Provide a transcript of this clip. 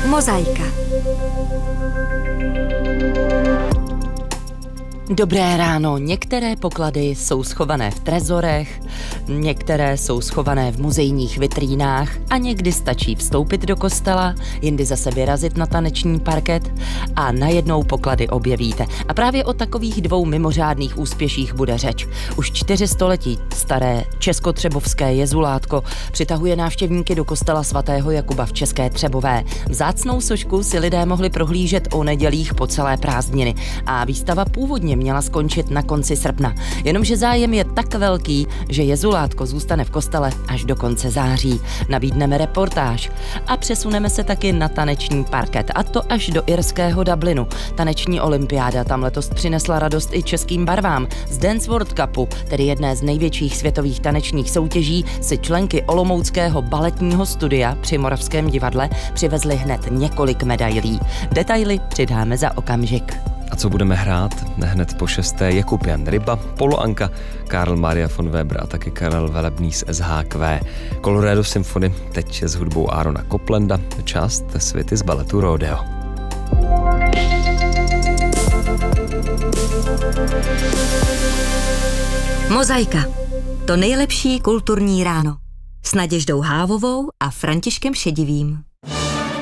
Mozaika. Dobré ráno. Některé poklady jsou schované v trezorech, některé jsou schované v muzejních vitrínách a někdy stačí vstoupit do kostela, jindy zase vyrazit na taneční parket a najednou poklady objevíte. A právě o takových dvou mimořádných úspěších bude řeč. Už 4 století staré českotřebovské jezulátko přitahuje návštěvníky do kostela svatého Jakuba v České Třebové. Vzácnou sošku si lidé mohli prohlížet o nedělích po celé prázdniny a výstava původně měla skončit na konci srpna. Jenomže zájem je tak velký, že jezulátko zůstane v kostele až do konce září. Nabídneme reportáž a přesuneme se taky na taneční parket, a to až do irského Dublinu. Taneční olympiáda tam letos přinesla radost i českým barvám. Z Dance World Cupu, tedy jedné z největších světových tanečních soutěží, si členky olomouckého baletního studia při Moravském divadle přivezly hned několik medailí. Detaily přidáme za okamžik. A co budeme hrát? Hned po 6. Jakub Jan Ryba, Polo Anka, Karl Maria von Weber a taky Karel Velebný z SHQ. Colorado Symphony, teď s hudbou Aarona Coplanda, část světy z baletu Rodeo. Mozaika. To nejlepší kulturní ráno. S Naděždou Hávovou a Františkem Šedivým.